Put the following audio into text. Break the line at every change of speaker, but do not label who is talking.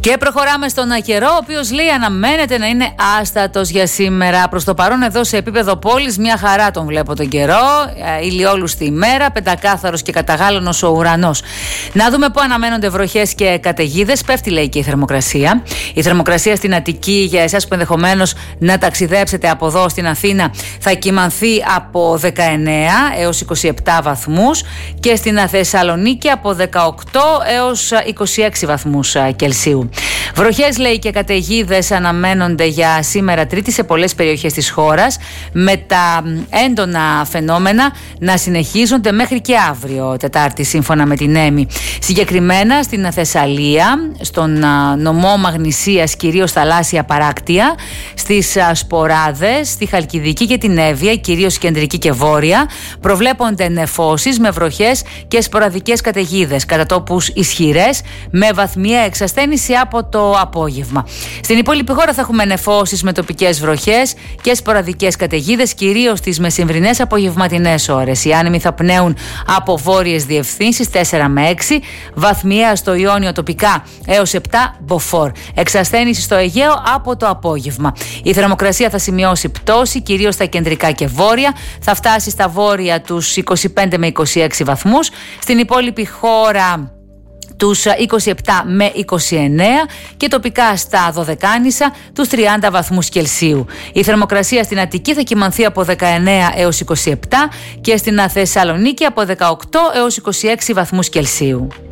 Και προχωράμε στον καιρό, ο οποίος λέει αναμένεται να είναι άστατος για σήμερα. Προς το παρόν εδώ σε επίπεδο πόλης μια χαρά τον βλέπω τον καιρό. Ηλιόλουστη ημέρα, πεντακάθαρος και καταγάλωνος ο ουρανός. Να δούμε πού αναμένονται βροχές και καταιγίδες. Πέφτει λέει και η θερμοκρασία. Η θερμοκρασία στην Αττική, για εσάς που ενδεχομένως να ταξιδέψετε από εδώ στην Αθήνα, θα κυμανθεί από 19 έως 27 βαθμούς και στην Θεσσαλονίκη από 18 έως 26 βαθμούς Κελσίου. Βροχές λέει και καταιγίδες αναμένονται για σήμερα Τρίτη σε πολλές περιοχές της χώρας, με τα έντονα φαινόμενα να συνεχίζονται μέχρι και αύριο Τετάρτη σύμφωνα με την ΕΜΗ. Συγκεκριμένα στην Θεσσαλία, στον νομό Μαγνησίας, κυρίως θαλάσσια παράκτια, στις Σποράδες, στη Χαλκιδική και την Εύβοια, κυρίως κεντρική και βόρεια, προβλέπονται νεφώσεις με βροχές και σποραδικές καταιγίδες, κατά τόπους ισχυρές, με βαθμιαία εξασθένηση από το απόγευμα. Στην υπόλοιπη χώρα θα έχουμε νεφώσεις με τοπικές βροχές και σποραδικές καταιγίδες, κυρίως στις μεσημβρινές απογευματινές ώρες. Οι άνεμοι θα πνέουν από βόρειες διευθύνσεις 4 με 6, βαθμιαία στο Ιόνιο τοπικά έως 7 μποφόρ. Εξασθένηση στο Αιγαίο από το απόγευμα. Η θερμοκρασία θα σημειώσει πτώση, κυρίως στα κεντρικά και βόρεια. Θα φτάσει στα βόρεια τους 25 με 26 βαθμούς. Στην υπόλοιπη χώρα τους 27 με 29 και τοπικά στα Δωδεκάνησα τους 30 βαθμούς Κελσίου. Η θερμοκρασία στην Αττική θα κυμανθεί από 19 έως 27 και στην Θεσσαλονίκη από 18 έως 26 βαθμούς Κελσίου.